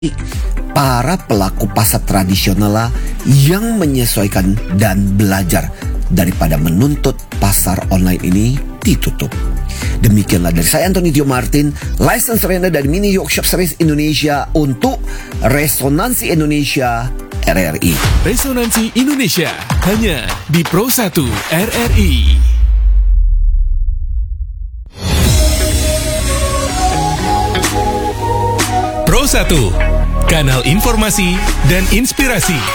para pelaku pasar tradisional lah yang menyesuaikan dan belajar daripada menuntut pasar online ini ditutup. Demikianlah dari saya Anthony Dio Martin, license trainer dari Mini Workshop Service Indonesia untuk Resonansi Indonesia RRI. Resonansi Indonesia hanya di Pro 1 RRI. Pro 1, kanal informasi dan inspirasi.